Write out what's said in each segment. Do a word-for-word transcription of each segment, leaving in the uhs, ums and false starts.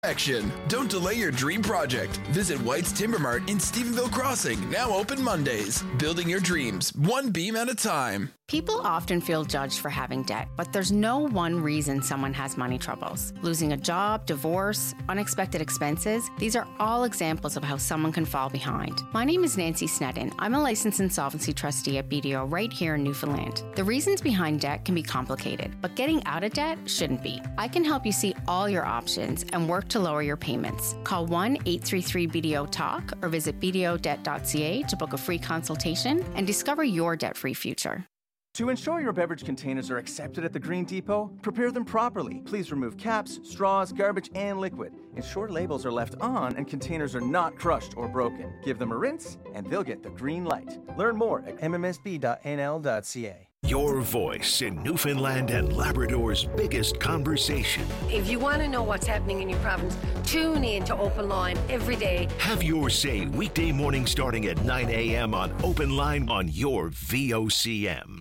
Action. Don't delay your dream project. Visit White's Timber Mart in Stephenville Crossing, now open Mondays. Building your dreams, one beam at a time. People often feel judged for having debt, but there's no one reason someone has money troubles. Losing a job, divorce, unexpected expenses, these are all examples of how someone can fall behind. My name is Nancy Sneddon. I'm a licensed insolvency trustee at B D O right here in Newfoundland. The reasons behind debt can be complicated, but getting out of debt shouldn't be. I can help you see all your options and work to lower your payments. Call one eight three three B D O talk or visit b d o debt dot c a to book a free consultation and discover your debt-free future. To ensure your beverage containers are accepted at the Green Depot, prepare them properly. Please remove caps, straws, garbage, and liquid. Ensure labels are left on and containers are not crushed or broken. Give them a rinse, and they'll get the green light. Learn more at m m s b dot n l dot c a. Your voice in Newfoundland and Labrador's biggest conversation. If you want to know what's happening in your province, tune in to Open Line every day. Have your say weekday morning starting at nine a.m. on Open Line on your V O C M.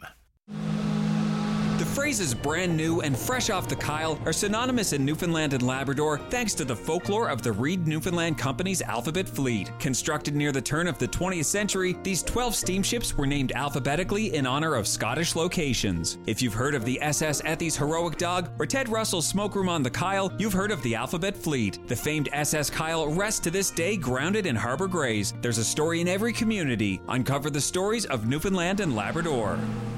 The phrases brand new and fresh off the Kyle are synonymous in Newfoundland and Labrador thanks to the folklore of the Reed Newfoundland Company's Alphabet Fleet. Constructed near the turn of the twentieth century, these twelve steamships were named alphabetically in honor of Scottish locations. If you've heard of the S S Ethy's Heroic Dog or Ted Russell's Smoke Room on the Kyle, you've heard of the Alphabet Fleet. The famed S S Kyle rests to this day grounded in Harbour Grays. There's a story in every community. Uncover the stories of Newfoundland and Labrador.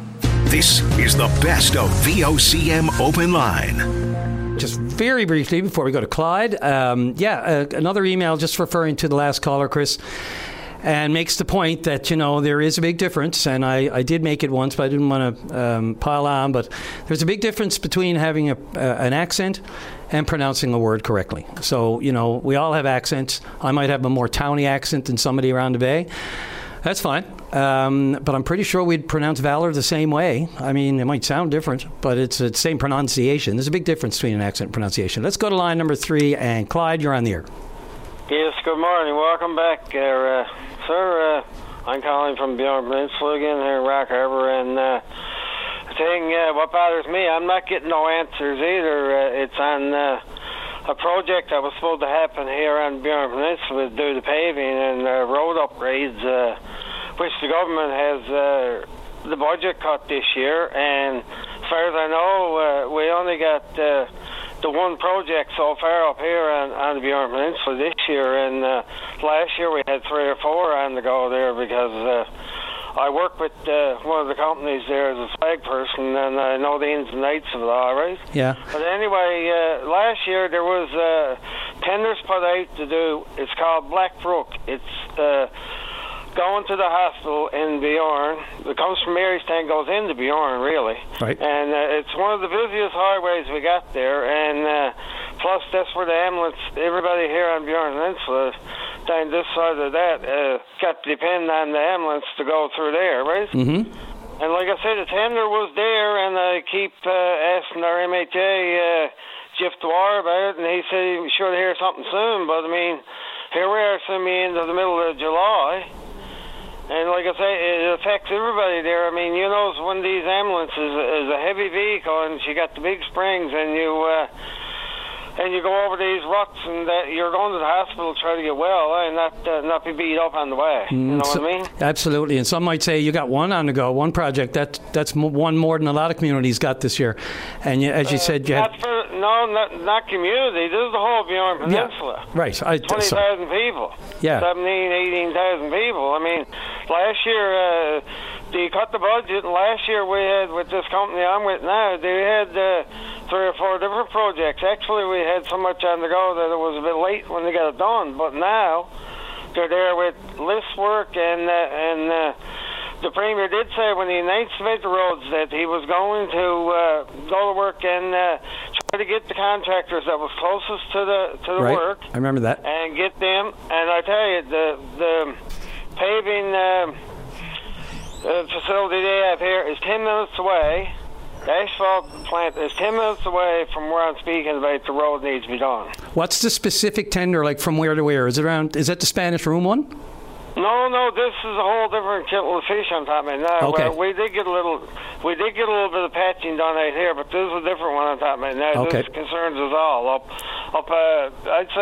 This is the best of V O C M Open Line. Just very briefly before we go to Clyde, um, yeah, uh, another email just referring to the last caller, Chris, and makes the point that, you know, there is a big difference, and I, I did make it once, but I didn't want to um, pile on, but there's a big difference between having a, uh, an accent and pronouncing a word correctly. So, you know, we all have accents. I might have a more towny accent than somebody around the bay. That's fine. Um, but I'm pretty sure we'd pronounce Valor the same way. I mean, it might sound different, but it's the same pronunciation. There's a big difference between an accent and pronunciation. Let's go to line number three, and Clyde, you're on the air. Yes, good morning. Welcome back, there, uh, sir. Uh, I'm calling from Bjorn Peninsula again here in Rock Harbour, and uh, the thing, uh, what bothers me, I'm not getting no answers either. Uh, it's on uh, a project that was supposed to happen here on Bjorn Peninsula to do the paving and uh, road upgrades, uh, which the government has uh, the budget cut this year. And as far as I know, uh, we only got uh, the one project so far up here on, on the Bjorn Peninsula this year. And uh, last year we had three or four on the go there because uh, I work with uh, one of the companies there as a flag person, and I know the ins and outs of it all, right? Yeah. But anyway, uh, last year there was uh, tenders put out to do, it's called Blackbrook. It's uh, going to the hospital in Bjorn. It comes from Marystown, goes into Bjorn, really. Right. And uh, it's one of the busiest highways we got there, and uh, plus that's where the ambulance, everybody here on Bjorn Peninsula, down this side of that, uh, got to depend on the ambulance to go through there, right? Mm-hmm. And like I said, the tender was there, and I keep uh, asking our M H A, uh, Jeff Dwyer, about it, and he said he was sure to hear something soon, but I mean, here we are, suddenly into the middle of July, and like I say, it affects everybody there. I mean, you know, one of these ambulances is a heavy vehicle, and she got the big springs, and you... Uh, And you go over these ruts, and uh, you're going to the hospital to try to get well, and not uh, not be beat up on the way. You know so, what I mean? Absolutely. And some might say you got one on the go, one project. That that's one more than a lot of communities got this year. And you, as you uh, said, you not had, for, no, not not community. This is the whole Bjorn Peninsula. Yeah, right. I, Twenty thousand so, people. Yeah. Seventeen, eighteen thousand people. I mean, last year uh, they cut the budget, and last year we had with this company I'm with now, they had. Uh, three or four different projects. Actually, we had so much on the go that it was a bit late when they got it done, but now they're there with list work, and uh, and uh, the Premier did say when he announced about the roads that he was going to uh, go to work and uh, try to get the contractors that was closest to the to the right. work. I remember that. And get them, and I tell you, the, the paving uh, uh, facility they have here is ten minutes away. The asphalt plant is ten minutes away from where I'm speaking about the road needs to be done. What's the specific tender, like from where to where? Is it around? Is that the Spanish Room one? No, no, this is a whole different kettle of fish on top of my net. Okay. Well, we did get a little, we did get a little bit of patching done out here, but this is a different one on top of my net. Okay. This concerns us all. Up, up, uh, I'd say